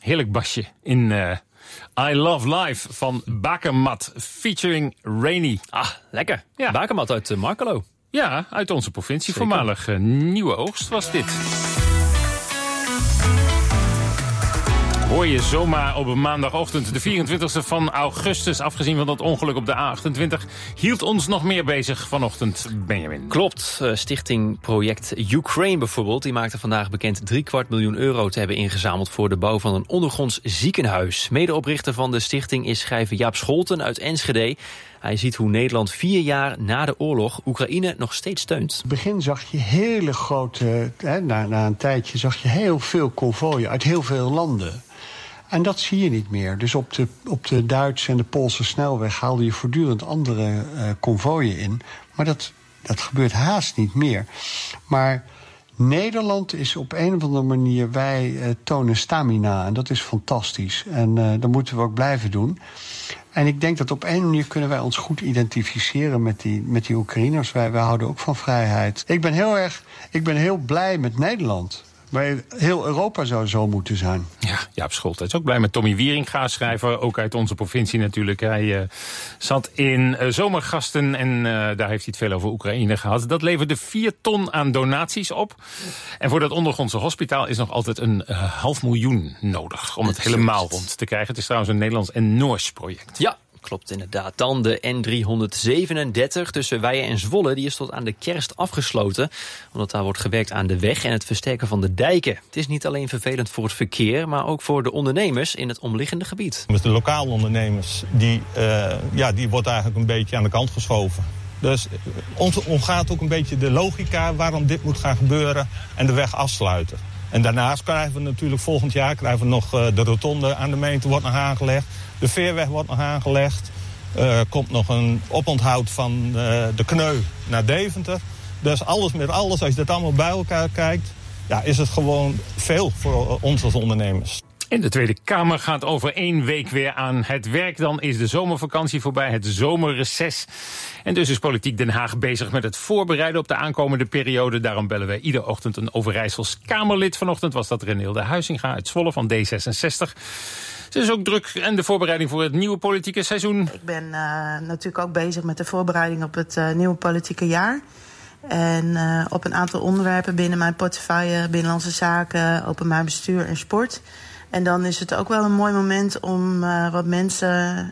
heerlijk basje in I Love Life van Bakermat featuring Rainy. Ah, lekker. Ja. Bakermat uit Markelo. Ja, uit onze provincie. Zeker. Voormalig Nieuwe Oogst was dit. Hoor je zomaar op een maandagochtend, de 24e van augustus... afgezien van dat ongeluk op de A28... hield ons nog meer bezig vanochtend, Benjamin. Klopt. Stichting Project Ukraine bijvoorbeeld... die maakte vandaag bekend €250.000 te hebben ingezameld... voor de bouw van een ondergronds ziekenhuis. Medeoprichter van de stichting is schrijver Jaap Scholten uit Enschede. Hij ziet hoe Nederland 4 jaar na de oorlog Oekraïne nog steeds steunt. In het begin zag je hele grote... na een tijdje zag je heel veel konvooien uit heel veel landen. En dat zie je niet meer. Dus op de Duitse en de Poolse snelweg haalde je voortdurend andere konvooien in. Maar dat gebeurt haast niet meer. Maar Nederland is op een of andere manier... wij tonen stamina en dat is fantastisch. En dat moeten we ook blijven doen. En ik denk dat op een manier kunnen wij ons goed identificeren met die Oekraïners. Wij houden ook van vrijheid. Ik ben heel blij met Nederland. Maar heel Europa zou zo moeten zijn. Ja, Jaap Scholten is ook blij met Tommy Wieringa, schrijver, ook uit onze provincie natuurlijk. Hij zat in Zomergasten en daar heeft hij het veel over Oekraïne gehad. Dat leverde 4 ton aan donaties op. En voor dat ondergrondse hospitaal is nog altijd een $500.000 nodig om het helemaal rond te krijgen. Het is trouwens een Nederlands en Noors project. Ja. Klopt inderdaad. Dan de N337 tussen Weijen en Zwolle. Die is tot aan de kerst afgesloten. Omdat daar wordt gewerkt aan de weg en het versterken van de dijken. Het is niet alleen vervelend voor het verkeer, maar ook voor de ondernemers in het omliggende gebied. Met de lokale ondernemers, die wordt eigenlijk een beetje aan de kant geschoven. Dus ons omgaat ook een beetje de logica waarom dit moet gaan gebeuren en de weg afsluiten. En daarnaast krijgen we natuurlijk volgend jaar nog de rotonde aan de Meente wordt nog aangelegd. De veerweg wordt nog aangelegd. Komt nog een oponthoud van de Kneu naar Deventer. Dus alles met alles, als je dat allemaal bij elkaar kijkt... ja, is het gewoon veel voor ons als ondernemers. En de Tweede Kamer gaat over 1 week weer aan het werk. Dan is de zomervakantie voorbij, het zomerreces. En dus is Politiek Den Haag bezig met het voorbereiden op de aankomende periode. Daarom bellen wij iedere ochtend een Overijssels Kamerlid. Vanochtend was dat Renilde Huizinga uit Zwolle van D66. Ze is ook druk en de voorbereiding voor het nieuwe politieke seizoen. Ik ben natuurlijk ook bezig met de voorbereiding op het nieuwe politieke jaar. En op een aantal onderwerpen binnen mijn portefeuille, binnenlandse zaken, openbaar bestuur en sport. En dan is het ook wel een mooi moment om wat mensen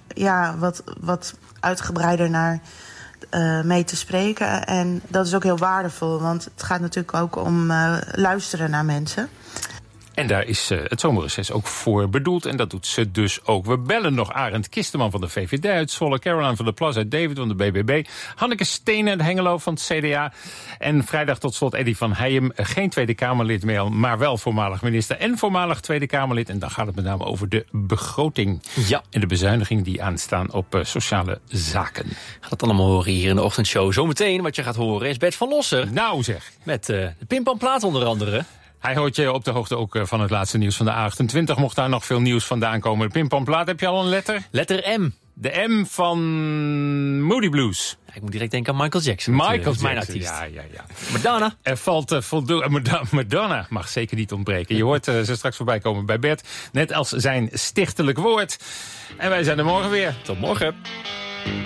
wat uitgebreider naar mee te spreken. En dat is ook heel waardevol, want het gaat natuurlijk ook om luisteren naar mensen. En daar is het zomerreces ook voor bedoeld. En dat doet ze dus ook. We bellen nog Arend Kisteman van de VVD uit Zwolle, Caroline van der Plas uit David van de BBB, Hanneke Stenen uit Hengelo van het CDA. En vrijdag tot slot Eddy van Heijem, geen Tweede Kamerlid meer, maar wel voormalig minister en voormalig Tweede Kamerlid. En dan gaat het met name over de begroting. Ja. En de bezuinigingen die aanstaan op sociale zaken. Gaat dat allemaal horen hier in de ochtendshow. Zometeen wat je gaat horen is Bert van Losser. Nou zeg. Met de Pimpamplaat onder andere. Hij hoort je op de hoogte ook van het laatste nieuws van de A28. Mocht daar nog veel nieuws vandaan komen. Pimpamplaat, heb je al een letter? Letter M. De M van Moody Blues. Ja, ik moet direct denken aan Michael Jackson. Michael Jackson, mijn artiest. Ja. Madonna. Er valt Madonna mag zeker niet ontbreken. Je hoort ze straks voorbij komen bij Bert. Net als zijn stichtelijk woord. En wij zijn er morgen weer. Tot morgen.